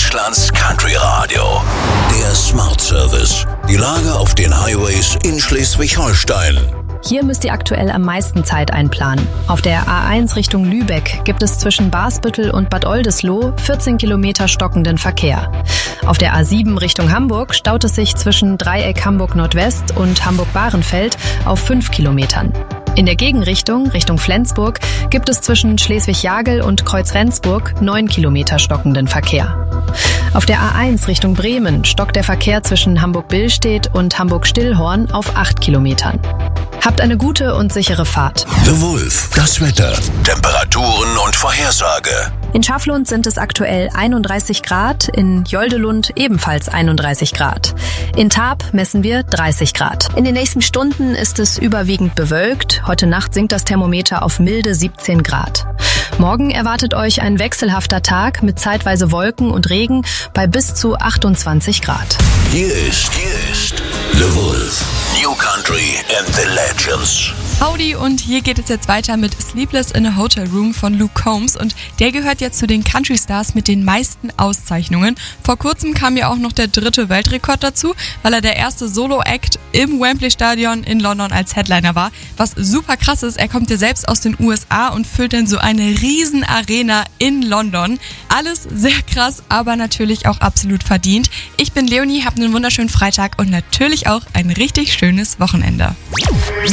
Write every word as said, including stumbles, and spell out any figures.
Deutschlands Country Radio. Der Smart Service. Die Lage auf den Highways in Schleswig-Holstein. Hier müsst ihr aktuell am meisten Zeit einplanen. Auf der A eins Richtung Lübeck gibt es zwischen Basbüttel und Bad Oldesloe vierzehn Kilometer stockenden Verkehr. Auf der A sieben Richtung Hamburg staut es sich zwischen Dreieck Hamburg Nordwest und Hamburg-Bahrenfeld auf fünf Kilometern. In der Gegenrichtung, Richtung Flensburg, gibt es zwischen Schleswig-Jagel und Kreuz-Rendsburg neun Kilometer stockenden Verkehr. Auf der A eins Richtung Bremen stockt der Verkehr zwischen Hamburg-Billstedt und Hamburg-Stillhorn auf acht Kilometern. Habt eine gute und sichere Fahrt. The Wolf, das Wetter, Temperaturen und Vorhersage. In Schaflund sind es aktuell einunddreißig Grad, in Joldelund ebenfalls einunddreißig Grad. In Taab messen wir dreißig Grad. In den nächsten Stunden ist es überwiegend bewölkt. Heute Nacht sinkt das Thermometer auf milde siebzehn Grad. Morgen erwartet euch ein wechselhafter Tag mit zeitweise Wolken und Regen bei bis zu achtundzwanzig Grad. Hier ist, hier ist The Wolf. New Country and the Legends. Howdy, und hier geht es jetzt weiter mit Sleepless in a Hotel Room von Luke Combs, und der gehört jetzt zu den Country Stars mit den meisten Auszeichnungen. Vor kurzem kam ja auch noch der dritte Weltrekord dazu, weil er der erste Solo-Act im Wembley Stadion in London als Headliner war, was super krass ist. Er kommt ja selbst aus den U S A und füllt dann so eine riesen Arena in London. Alles sehr krass, aber natürlich auch absolut verdient. Ich bin Leonie, habt einen wunderschönen Freitag und natürlich auch ein richtig schönes Wochenende.